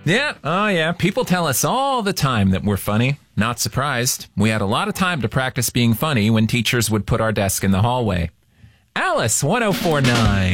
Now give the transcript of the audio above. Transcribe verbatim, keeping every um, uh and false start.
Yeah, oh yeah. People tell us all the time that we're funny. Not surprised. We had a lot of time to practice being funny when teachers would put our desk in the hallway. Alice, one oh four point nine.